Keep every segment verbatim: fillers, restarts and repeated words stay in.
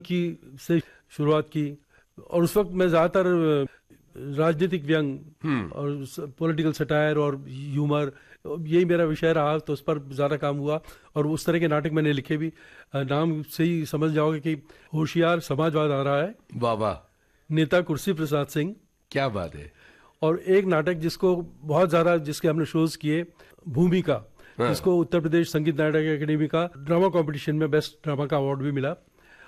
की से शुरुआत की, और उस वक्त मैं ज़्यादातर राजनीतिक व्यंग और पॉलिटिकल सटायर और ह्यूमर, यही मेरा विषय रहा, तो उस पर ज़्यादा काम हुआ और उस तरह के नाटक मैंने लिखे भी। नाम से ही समझ जाओगे कि होशियार समाजवाद आ रहा है, वाह वाह, नेता कुर्सी प्रसाद सिंह, क्या बात है। और एक नाटक जिसको बहुत ज़्यादा, जिसके हमने शोज किए, भूमिका, हाँ। जिसको उत्तर प्रदेश संगीत नाटक अकेडमी का ड्रामा कंपटीशन में बेस्ट ड्रामा का अवार्ड भी मिला।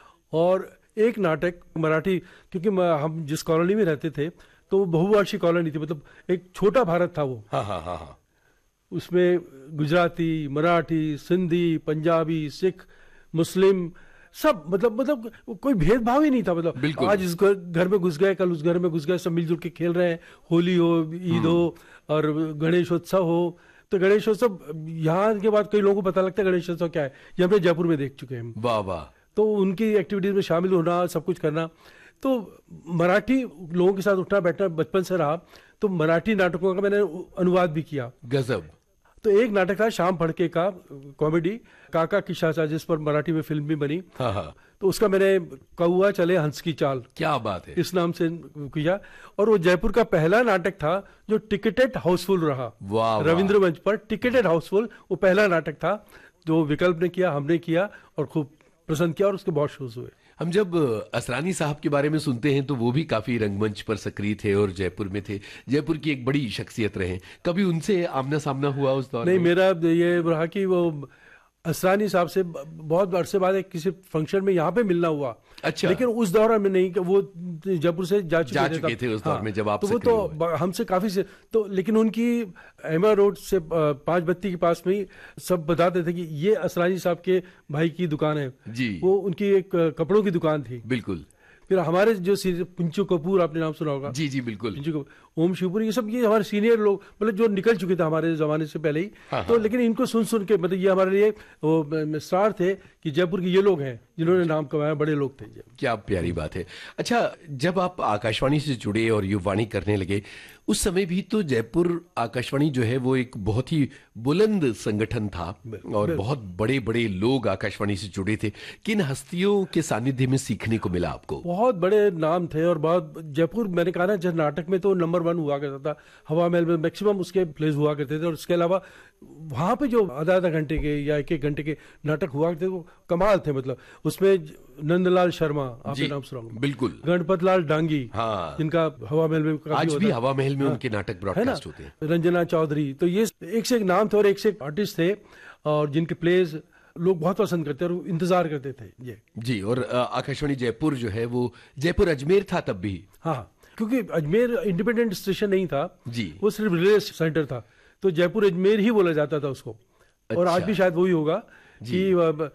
और एक नाटक मराठी, क्योंकि हम जिस कॉलोनी में रहते थे तो वो बहुभाषी कॉलोनी थी, मतलब एक छोटा भारत था वो। हाँ हाँ हाँ हाँ। उसमें गुजराती, मराठी, सिंधी, पंजाबी, सिख, मुस्लिम, सब, मतलब मतलब कोई भेदभाव ही नहीं था। मतलब आज इस घर में घुस गए, कल उस घर में घुस गए, सब मिलजुल के खेल रहे हैं, होली हो, ईद हो और गणेशोत्सव हो। तो गणेशोत्सव यहाँ के बाद कई लोगों को पता लगता है गणेशोत्सव क्या है, ये हमने जयपुर में देख चुके हैं। वाह वाह। तो उनकी एक्टिविटीज में शामिल होना, सब कुछ करना, तो मराठी लोगों के साथ उठना बैठना बचपन से रहा। तो मराठी नाटकों का मैंने अनुवाद भी किया। गजब। तो एक नाटक था श्याम फड़के का, कॉमेडी, काका की शाचा, जिस पर मराठी में फिल्म भी बनी। हाँ हाँ। तो उसका मैंने कौआ चले हंस की चाल, क्या बात है, इस नाम से किया। और वो जयपुर का पहला नाटक था जो टिकटेड हाउसफुल रहा। वाह, रविंद्र मंच पर टिकटेड हाउसफुल, वो पहला नाटक था जो विकल्प ने किया, हमने किया और खूब पसंद किया और उसके बहुत शोज हुए। हम जब असरानी साहब के बारे में सुनते हैं तो वो भी काफी रंगमंच पर सक्रिय थे और जयपुर में थे, जयपुर की एक बड़ी शख्सियत रहे। कभी उनसे आमना सामना हुआ उस दौर में? नहीं, मेरा ये रहा कि वो असरानी साहब से बहुत अरसे बाद एक किसी फंक्शन में यहाँ पे मिलना हुआ। अच्छा। लेकिन उस दौरान में नहीं, वो जयपुर से जा चुके, जा थे, चुके थे उस दौर हाँ, में जब आप तो वो तो हमसे काफी से तो, लेकिन उनकी एमा रोड से पांच बत्ती के पास में ही सब बताते थे कि ये असरानी साहब के भाई की दुकान है जी। वो उनकी एक कपड़ों की दुकान थी। बिल्कुल। फिर हमारे जो पिंचू कपूर, आपने नाम सुना होगा? जी जी बिल्कुल। पिंचू कपूर, ओम शिवपुरी, ये सब ये हमारे सीनियर लोग, मतलब जो निकल चुके थे हमारे जमाने से पहले ही। हाँ, तो हाँ। लेकिन इनको सुन सुन के, मतलब ये हमारे लिए वो स्टार थे कि जयपुर के ये लोग हैं जिन्होंने नाम कमाया, बड़े लोग थे। क्या प्यारी बात है। अच्छा, जब आप आकाशवाणी से जुड़े और युवाणी करने लगे, उस समय भी तो जयपुर आकाशवाणी जो है वो एक बहुत ही बुलंद संगठन था और बहुत बड़े बड़े लोग आकाशवाणी से जुड़े थे। किन हस्तियों के सानिध्य में सीखने को मिला आपको? बहुत बड़े नाम थे और बहुत, जयपुर मैंने कहा ना, जब नाटक में तो नंबर वन हुआ करता था, हवा महल में मैक्सिमम उसके प्लेस हुआ करते थे। और इसके अलावा वहां पे जो आधा आधा घंटे के या एक एक घंटे के नाटक हुआ करते थे वो कमाल थे। मतलब उसमें नंदलाल शर्मा, आपने नाम सुना होगा? बिल्कुल। गणपत लाल डांगी, हाँ। जिनका हवा महल में आज भी हवा महल में हाँ, उनके नाटक ब्रॉडकास्ट होते हैं। रंजना चौधरी, तो ये एक से एक नाम थे और एक से एक आर्टिस्ट थे और जिनके प्लेज लोग बहुत पसंद करते और इंतजार करते थे। ये जी। और आकाशवाणी जयपुर जो है वो जयपुर अजमेर था तब भी। हाँ, क्योंकि अजमेर इंडिपेंडेंट स्टेशन नहीं था जी, वो सिर्फ रिले सेंटर था, तो जयपुर अजमेर ही बोला जाता था उसको। अच्छा। और आज भी शायद वही होगा कि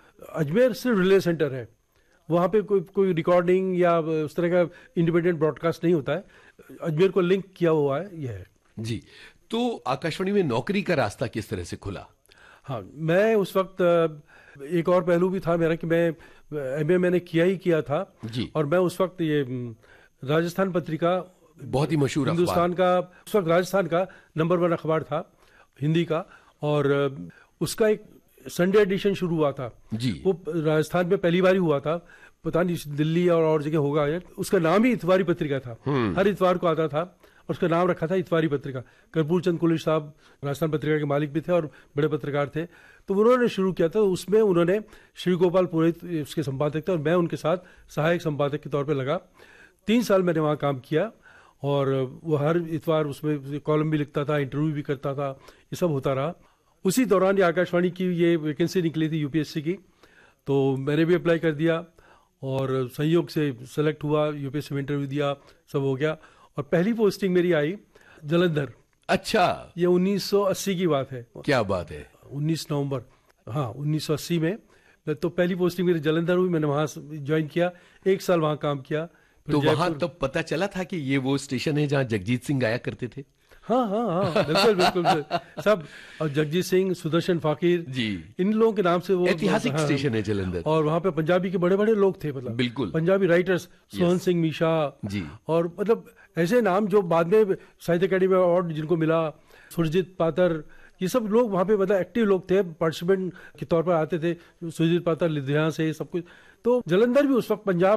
अजमेर सिर्फ रिले सेंटर है, वहाँ पे कोई कोई रिकॉर्डिंग या उस तरह का इंडिपेंडेंट ब्रॉडकास्ट नहीं होता है। अजमेर को लिंक किया हुआ है, यह है जी। तो आकाशवाणी में नौकरी का रास्ता किस तरह से खुला? हाँ, मैं उस वक्त, एक और पहलू भी था मेरा कि मैं एमए मैंने किया ही किया था जी। और मैं उस वक्त ये राजस्थान पत्रिका, बहुत ही मशहूर हिंदुस्तान का, उस वक्त राजस्थान का नंबर वन अखबार था हिंदी का, और उसका एक संडे एडिशन शुरू हुआ था जी। वो राजस्थान में पहली बार ही हुआ था, पता नहीं दिल्ली और और जगह होगा। उसका नाम ही इतवारी पत्रिका था, हर इतवार को आता था और उसका नाम रखा था इतवारी पत्रिका। कर्पूर चंद कुलिश साहब राजस्थान पत्रिका के मालिक भी थे और बड़े पत्रकार थे, तो उन्होंने शुरू किया था। उसमें उन्होंने श्री गोपाल पुरोहित उसके संपादक थे और मैं उनके साथ सहायक संपादक के तौर पर लगा। तीन साल मैंने वहाँ काम किया और वो हर इतवार उसमें कॉलम भी लिखता था, इंटरव्यू भी करता था, ये सब होता रहा। उसी दौरान ये आकाशवाणी की ये वैकेंसी निकली थी यूपीएससी की, तो मैंने भी अप्लाई कर दिया और संयोग से सेलेक्ट हुआ, यूपीएससी में इंटरव्यू दिया, सब हो गया और पहली पोस्टिंग मेरी आई जलंधर। अच्छा, ये उन्नीस सौ अस्सी की बात है। क्या बात है। उन्नीस नवंबर, हाँ उन्नीस सौ अस्सी में, तो पहली पोस्टिंग मेरी जलंधर हुई। मैंने वहाँ ज्वाइन किया, एक साल वहाँ काम किया। तो वहाँ तब पता चला था कि ये वो स्टेशन है जहाँ जगजीत सिंह गाया करते थे? हाँ हाँ हाँ, बिल्कुल बिल्कुल सब, और जगजीत सिंह, सुदर्शन फाकिर जी, इन लोगों के नाम से वो ऐतिहासिक हाँ, स्टेशन है जलंधर। और वहाँ पे पंजाबी के बड़े बड़े लोग थे, मतलब बिल्कुल पंजाबी राइटर्स, सोहन सिंह मीशा जी, और मतलब ऐसे नाम जो बाद में साहित्य अकेडमी अवार्ड जिनको मिला, सुरजीत पातर, ये सब लोग वहाँ पे मतलब एक्टिव लोग थे, पार्टिसिपेंट के तौर पर आते थे। सुरजीत पातर लुधियाना से, सब कुछ। तो जलंधर भी उस वक्त पंजाब